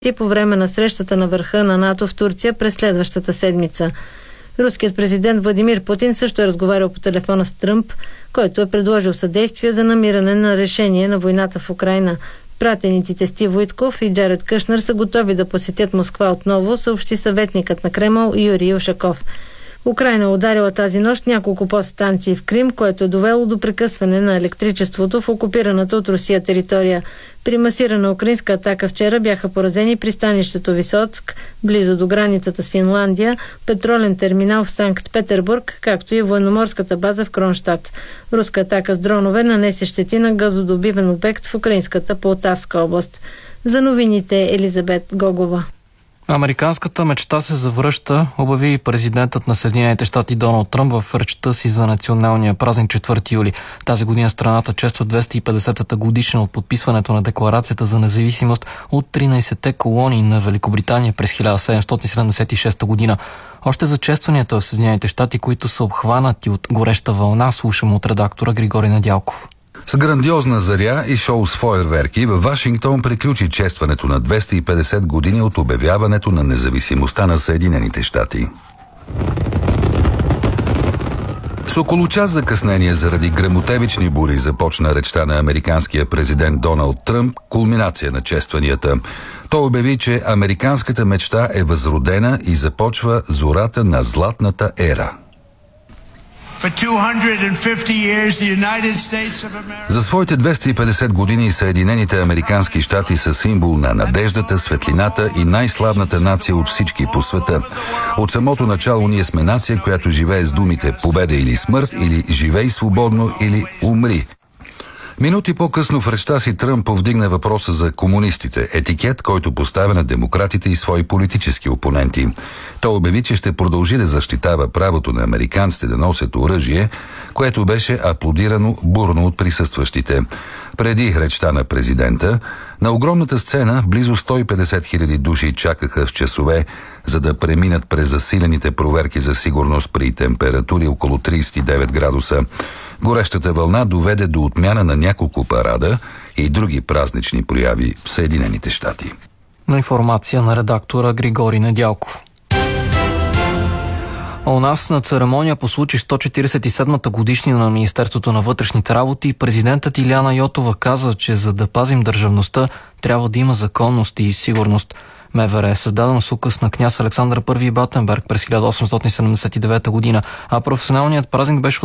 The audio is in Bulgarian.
и по време на срещата на върха на НАТО в Турция през следващата седмица. Руският президент Владимир Путин също е разговарял по телефона с Тръмп, който е предложил съдействие за намиране на решение на войната в Украйна. Пратениците Стив Уитков и Джаред Кушнер са готови да посетят Москва отново, съобщи съветникът на Кремъл Юрий Ушаков. Украйна е ударила тази нощ няколко подстанции в Крим, което е довело до прекъсване на електричеството в окупираната от Русия територия. При масирана украинска атака вчера бяха поразени пристанището Висоцк, близо до границата с Финландия, петролен терминал в Санкт-Петербург, както и военноморската база в Кронщадт. Руска атака с дронове нанесе щети на газодобивен обект в украинската Полтавска област. За новините Елизабет Гогова. Американската мечта се завръща, обяви президентът на Съединените щати Доналд Тръмп в речта си за националния празник 4 юли. Тази година страната чества 250-та годишна от подписването на Декларацията за независимост от 13-те колонии на Великобритания през 1776 година. Още за честванията в Съединените щати, които са обхванати от гореща вълна, слушаме от редактора Григорий Недялков. С грандиозна заря и шоу с фойерверки във Вашингтон приключи честването на 250 години от обявяването на независимостта на Съединените щати. С около час закъснение заради гръмотевични бури започна речта на американския президент Доналд Тръмп, кулминация на честванията. Той обяви, че американската мечта е възродена и започва зората на златната ера. За своите 250 години Съединените американски щати са символ на надеждата, светлината и най-славната нация от всички по света. От самото начало ние сме нация, която живее с думите победа или смърт, или живей свободно, или умри. Минути по-късно в речта си Тръмп повдигна въпроса за комунистите, етикет, който поставя на демократите и свои политически опоненти. Той обяви, че ще продължи да защитава правото на американците да носят оръжие, което беше аплодирано бурно от присъстващите. Преди речта на президента, на огромната сцена близо 150 хиляди души чакаха в часове, за да преминат през засилените проверки за сигурност при температури около 39 градуса. Горещата вълна доведе до отмяна на няколко парада и други празнични прояви в Съединените щати. На информация на редактора Григорий Недялков. У нас на церемония по случай 147-та годишнина на Министерството на вътрешните работи президентът Илияна Йотова каза, че за да пазим държавността, трябва да има законност и сигурност. МВР е създадено с указ на княз Александър I Батенберг през 1879 година, а професионалният празник беше